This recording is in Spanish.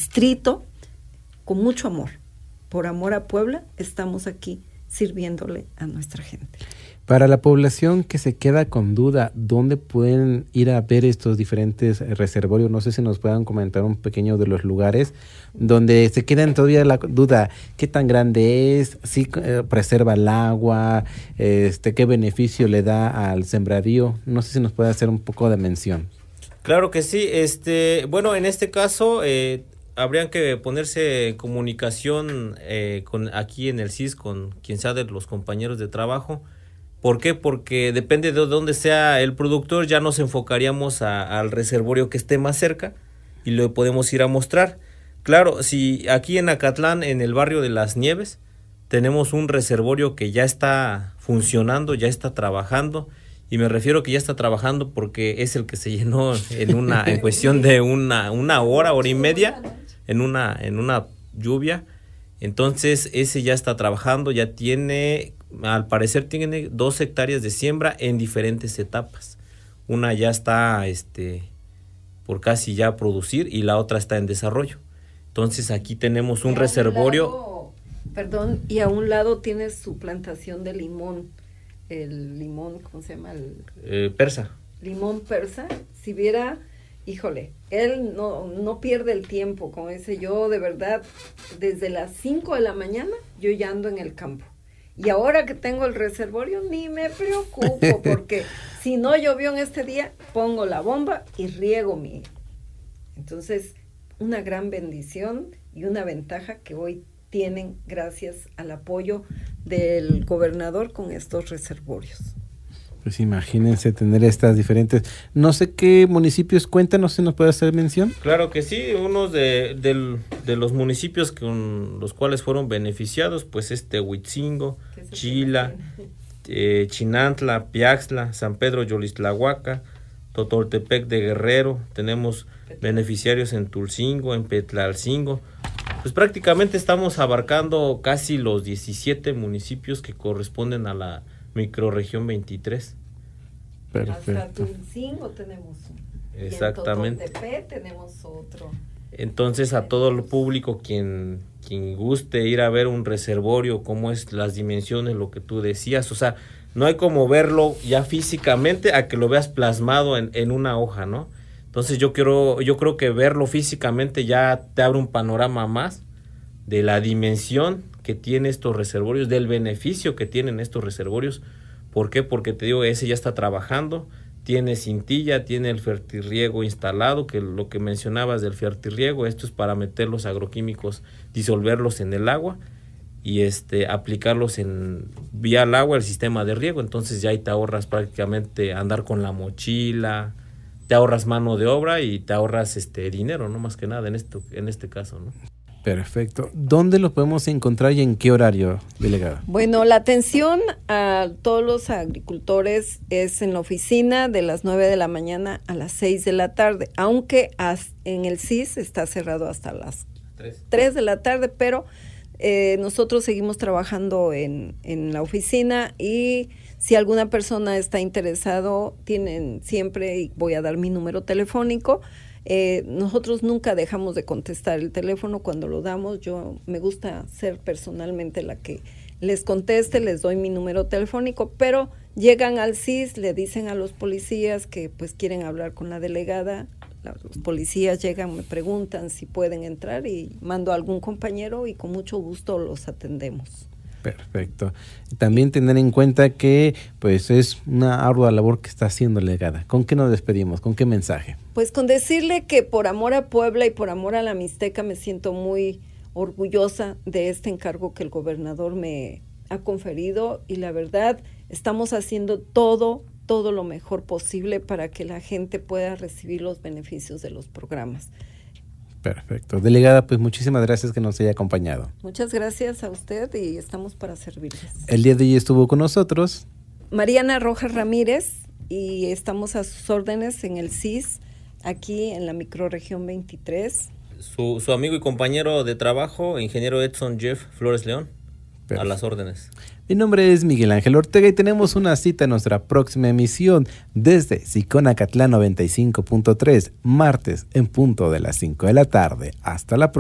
distrito, con mucho amor. Por amor a Puebla, estamos aquí sirviéndole a nuestra gente. Para la población que se queda con duda, ¿dónde pueden ir a ver estos diferentes reservorios? No sé si nos puedan comentar un pequeño de los lugares donde se quedan todavía la duda, ¿qué tan grande es? ¿Sí preserva el agua? ¿Qué beneficio le da al sembradío? No sé si nos puede hacer un poco de mención. Claro que sí. Bueno, en este caso habrían que ponerse en comunicación aquí en el CIS con quien sea de los compañeros de trabajo. ¿Por qué? Porque depende de dónde sea el productor, ya nos enfocaríamos al reservorio que esté más cerca y lo podemos ir a mostrar. Claro, si aquí en Acatlán, en el barrio de Las Nieves, tenemos un reservorio que ya está funcionando, ya está trabajando, y me refiero que ya está trabajando porque es el que se llenó en cuestión de una hora y media, en una lluvia. Entonces ese ya está trabajando, ya tiene, al parecer tiene 2 hectáreas de siembra en diferentes etapas. Una ya está por casi ya producir y la otra está en desarrollo. Entonces aquí tenemos un reservorio. Y a un lado tienes su plantación de limón. El limón, ¿cómo se llama? Persa. Limón persa. Si viera, híjole, él no pierde el tiempo con ese. Yo de verdad, desde las 5 de la mañana, yo ya ando en el campo. Y ahora que tengo el reservorio, ni me preocupo, porque si no llovió en este día, pongo la bomba y riego mi. Entonces, una gran bendición y una ventaja que hoy tienen gracias al apoyo del gobernador con estos reservorios. Pues imagínense tener estas diferentes, no sé qué municipios cuentan, no sé si nos puede hacer mención. Claro que sí, unos de los municipios con los cuales fueron beneficiados, pues Huitzingo, Chila, Chinantla, Piaxtla, San Pedro Yolistlahuaca, Totoltepec de Guerrero, tenemos beneficiarios en Tulcingo, en Petlalcingo. Pues prácticamente estamos abarcando casi los 17 municipios que corresponden a la microrregión 23. Perfecto. Hasta Tulcingo tenemos uno. Exactamente. Y en Totoltepec tenemos otro. Entonces a todo el público quien guste ir a ver un reservorio, cómo es las dimensiones, lo que tú decías, o sea, no hay como verlo ya físicamente a que lo veas plasmado en una hoja, ¿no? Entonces yo creo que verlo físicamente ya te abre un panorama más de la dimensión que tiene estos reservorios, del beneficio que tienen estos reservorios. ¿Por qué? Porque te digo, ese ya está trabajando, tiene cintilla, tiene el fertirriego instalado, que lo que mencionabas del fertirriego, esto es para meter los agroquímicos, disolverlos en el agua y aplicarlos vía el agua el sistema de riego. Entonces ya ahí te ahorras prácticamente andar con la mochila, te ahorras mano de obra y te ahorras dinero, no más que nada en este caso, ¿no? Perfecto. ¿Dónde lo podemos encontrar y en qué horario, delegada? Bueno, la atención a todos los agricultores es en la oficina de las 9 de la mañana a las 6 de la tarde, aunque en el CIS está cerrado hasta las 3 de la tarde, pero nosotros seguimos trabajando en la oficina y si alguna persona está interesado, tienen siempre, y voy a dar mi número telefónico. Nosotros nunca dejamos de contestar el teléfono cuando lo damos. Yo me gusta ser personalmente la que les conteste, les doy mi número telefónico, pero llegan al CIS, le dicen a los policías que pues quieren hablar con la delegada. Los policías llegan, me preguntan si pueden entrar y mando a algún compañero y con mucho gusto los atendemos. Perfecto. También tener en cuenta que pues es una ardua labor que está haciendo delegada. ¿Con qué nos despedimos? ¿Con qué mensaje? Pues con decirle que por amor a Puebla y por amor a la Mixteca me siento muy orgullosa de este encargo que el gobernador me ha conferido y la verdad estamos haciendo todo lo mejor posible para que la gente pueda recibir los beneficios de los programas. Perfecto. Delegada, pues muchísimas gracias que nos haya acompañado. Muchas gracias a usted y estamos para servirles. El día de hoy estuvo con nosotros Mariana Rojas Ramírez y estamos a sus órdenes en el CIS, aquí en la microrregión 23. Su amigo y compañero de trabajo, ingeniero Edson Jeff Flores León. Perfecto. A las órdenes. Mi nombre es Miguel Ángel Ortega y tenemos una cita en nuestra próxima emisión desde SICON Acatlán 95.3, martes en punto de las 5 de la tarde. Hasta la próxima.